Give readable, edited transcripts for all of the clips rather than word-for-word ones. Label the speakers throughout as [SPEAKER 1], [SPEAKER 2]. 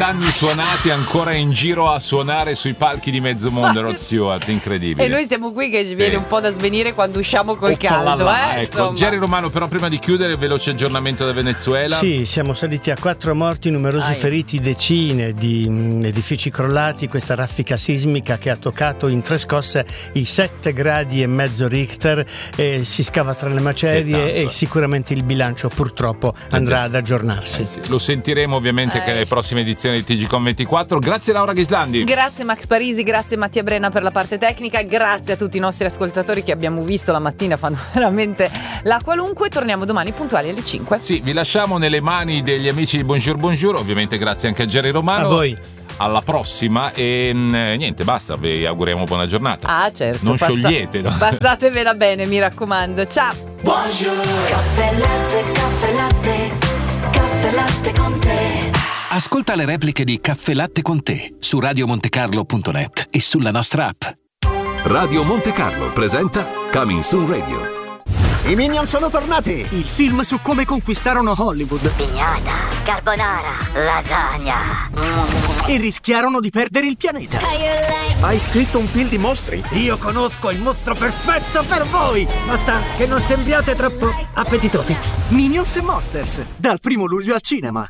[SPEAKER 1] 60 anni suonati, ancora in giro a suonare sui palchi di mezzo mondo. Rod Stewart, incredibile.
[SPEAKER 2] E noi siamo qui che ci viene un po' da svenire quando usciamo col caldo.
[SPEAKER 1] Ecco, Jerry Romano, però prima di chiudere, veloce aggiornamento da Venezuela.
[SPEAKER 3] Sì, siamo saliti a 4 morti, numerosi feriti, decine di edifici crollati. Questa raffica sismica che ha toccato in 3 scosse i 7,5 gradi Richter, si scava tra le macerie e sicuramente il bilancio purtroppo andrà ad aggiornarsi.
[SPEAKER 1] Sì. Lo sentiremo ovviamente che nelle prossime edizioni di TGCOM 24. Grazie Laura Ghislandi.
[SPEAKER 2] Grazie Max Parisi, grazie Mattia Brenna per la parte tecnica, grazie a tutti i nostri ascoltatori che abbiamo visto la mattina, fanno veramente la qualunque. Torniamo domani puntuali alle 5.
[SPEAKER 1] Sì, vi lasciamo nelle mani degli amici di Bonjour, ovviamente grazie anche a Jerry Romano.
[SPEAKER 3] A voi.
[SPEAKER 1] Alla prossima e niente, basta, vi auguriamo buona giornata.
[SPEAKER 2] Ah, certo.
[SPEAKER 1] Non sciogliete. No?
[SPEAKER 2] Passatevela bene, mi raccomando. Ciao.
[SPEAKER 4] Bonjour. Caffè latte, caffè latte, caffè latte con te.
[SPEAKER 5] Ascolta le repliche di Caffè Latte con te su radiomontecarlo.net e sulla nostra app.
[SPEAKER 6] Radio Monte Carlo presenta Coming Soon Radio.
[SPEAKER 7] I Minion sono tornati! Il film su come conquistarono Hollywood.
[SPEAKER 8] Pignata, carbonara, lasagna.
[SPEAKER 7] E rischiarono di perdere il pianeta. Hai scritto un film di mostri? Io conosco il mostro perfetto per voi! Basta che non sembriate troppo appetitosi. Minions e Monsters, dal 1 luglio al cinema.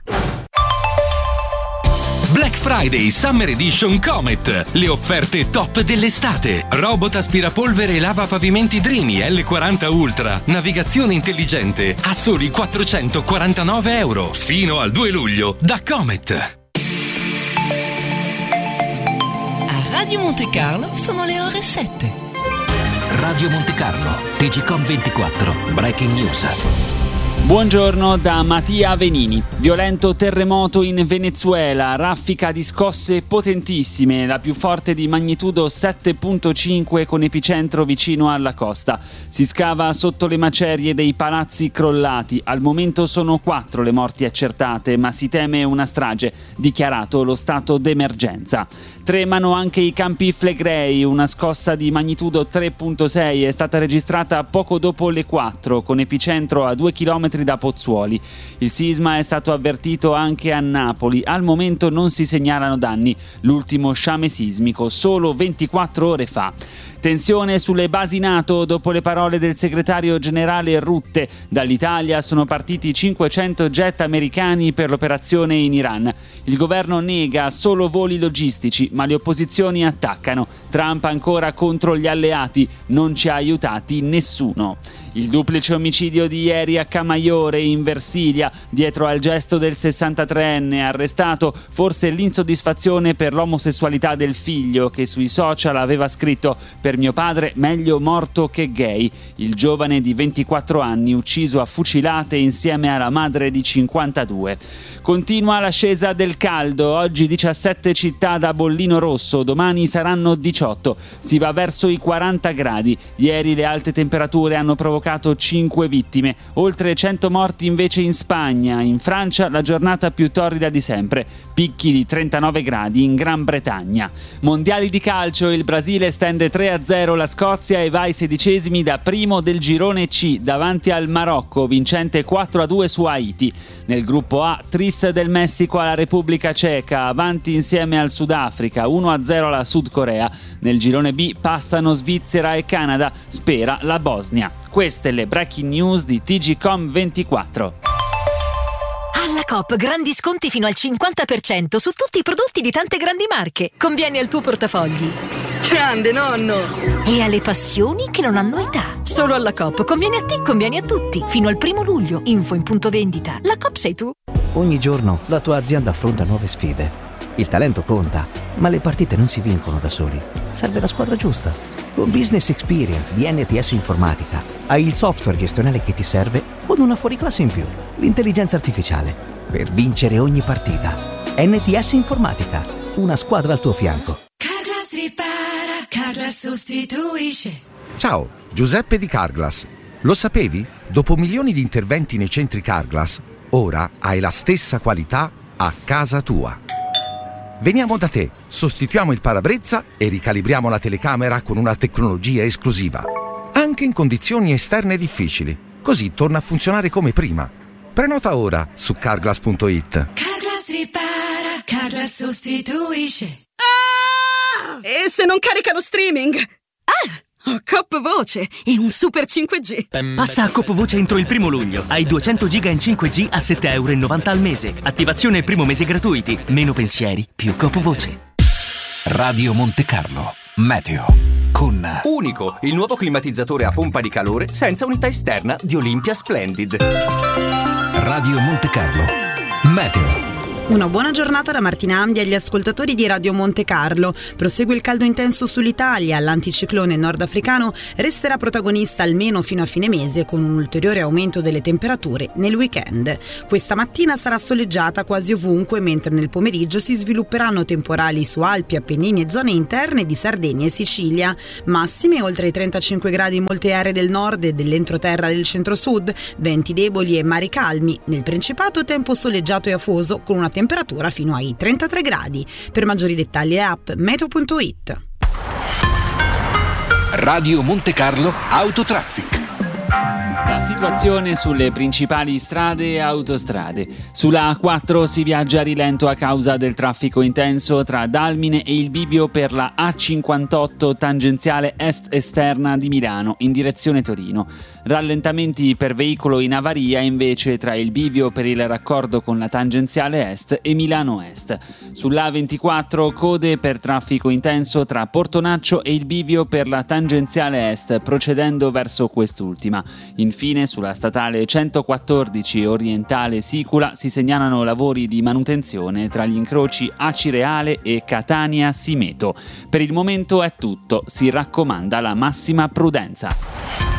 [SPEAKER 5] Black Friday Summer Edition Comet. Le offerte top dell'estate. Robot aspirapolvere e lava pavimenti Dreamy L40 Ultra. Navigazione intelligente a soli €449. Fino al 2 luglio da Comet.
[SPEAKER 9] A Radio Monte Carlo sono le ore 7.
[SPEAKER 5] Radio Monte Carlo, TGCOM 24, Breaking News.
[SPEAKER 10] Buongiorno da Mattia Venini. Violento terremoto in Venezuela, raffica di scosse potentissime, la più forte di magnitudo 7.5 con epicentro vicino alla costa. Si scava sotto le macerie dei palazzi crollati. Al momento sono 4 le morti accertate, ma si teme una strage, dichiarato lo stato d'emergenza. Tremano anche i Campi Flegrei, una scossa di magnitudo 3.6 è stata registrata poco dopo le 4, con epicentro a 2 chilometri da Pozzuoli. Il sisma è stato avvertito anche a Napoli, al momento non si segnalano danni, l'ultimo sciame sismico solo 24 ore fa. Tensione sulle basi NATO dopo le parole del segretario generale Rutte. Dall'Italia sono partiti 500 jet americani per l'operazione in Iran. Il governo nega solo voli logistici, ma le opposizioni attaccano. Trump ancora contro gli alleati, non ci ha aiutati nessuno. Il duplice omicidio di ieri a Camaiore in Versilia, dietro al gesto del 63enne arrestato, forse l'insoddisfazione per l'omosessualità del figlio che sui social aveva scritto «Per mio padre meglio morto che gay». Il giovane di 24 anni ucciso a fucilate insieme alla madre di 52. Continua l'ascesa del caldo, oggi 17 città da bollino rosso, domani saranno 18. Si va verso i 40 gradi. Ieri le alte temperature hanno provocato 5 vittime, oltre 100 morti invece in Spagna. In Francia la giornata più torrida di sempre, picchi di 39 gradi in Gran Bretagna. Mondiali di calcio, il Brasile stende 3-0 la Scozia e va ai 16esimi da primo del girone C davanti al Marocco, vincente 4-2 su Haiti. Nel gruppo A, tris del Messico alla Repubblica Ceca, avanti insieme al Sudafrica, 1-0 alla Sud Corea. Nel girone B passano Svizzera e Canada, spera la Bosnia. Queste le breaking news di TGCOM 24.
[SPEAKER 11] Alla Coop grandi sconti fino al 50% su tutti i prodotti di tante grandi marche. Conviene al tuo portafogli.
[SPEAKER 7] Grande nonno!
[SPEAKER 11] E alle passioni che non hanno età. Solo alla Coop conviene a te, conviene a tutti. Fino al 1 luglio. Info in punto vendita. La Coop sei tu.
[SPEAKER 12] Ogni giorno la tua azienda affronta nuove sfide. Il talento conta, ma le partite non si vincono da soli. Serve la squadra giusta. Con Business Experience di NTS Informatica hai il software gestionale che ti serve con una fuoriclasse in più, l'intelligenza artificiale, per vincere ogni partita. NTS Informatica, una squadra al tuo fianco.
[SPEAKER 4] Carglass ripara, Carglass sostituisce.
[SPEAKER 13] Ciao, Giuseppe di Carglass. Lo sapevi? Dopo milioni di interventi nei centri Carglass, ora hai la stessa qualità a casa tua. Veniamo da te, sostituiamo il parabrezza e ricalibriamo la telecamera con una tecnologia esclusiva. Anche in condizioni esterne difficili. Così torna a funzionare come prima. Prenota ora su carglass.it.
[SPEAKER 4] Carglass ripara,
[SPEAKER 14] Carglass sostituisce.
[SPEAKER 15] E se non carica lo streaming? Ho Coop Voce e un super 5G.
[SPEAKER 16] Passa a Coop Voce entro il 1° luglio. Hai 200 giga in 5G a €7,90 al mese. Attivazione e primo mese gratuiti. Meno pensieri, più Coop Voce.
[SPEAKER 5] Radio Monte Carlo. Meteo. Con
[SPEAKER 17] Unico, il nuovo climatizzatore a pompa di calore senza unità esterna di Olympia Splendid.
[SPEAKER 5] Radio Monte Carlo. Meteo.
[SPEAKER 18] Una buona giornata da Martina Ambi agli ascoltatori di Radio Monte Carlo. Prosegue il caldo intenso sull'Italia. L'anticiclone nordafricano resterà protagonista almeno fino a fine mese, con un ulteriore aumento delle temperature nel weekend. Questa mattina sarà soleggiata quasi ovunque, mentre nel pomeriggio si svilupperanno temporali su Alpi, Appennini e zone interne di Sardegna e Sicilia. Massime oltre i 35 gradi in molte aree del nord e dell'entroterra del centro-sud, venti deboli e mari calmi. Nel Principato tempo soleggiato e afoso, con una temperatura fino ai 33 gradi. Per maggiori dettagli app meteo.it.
[SPEAKER 5] Radio Monte Carlo Autotraffic.
[SPEAKER 10] La situazione sulle principali strade e autostrade. Sulla A4 si viaggia a rilento a causa del traffico intenso tra Dalmine e il bivio per la A58 tangenziale est esterna di Milano in direzione Torino. Rallentamenti per veicolo in avaria invece tra il bivio per il raccordo con la tangenziale est e Milano Est. Sulla A24 code per traffico intenso tra Portonaccio e il bivio per la tangenziale est procedendo verso quest'ultima. Infine sulla statale 114 orientale Sicula si segnalano lavori di manutenzione tra gli incroci Acireale e Catania Simeto. Per il momento è tutto, si raccomanda la massima prudenza.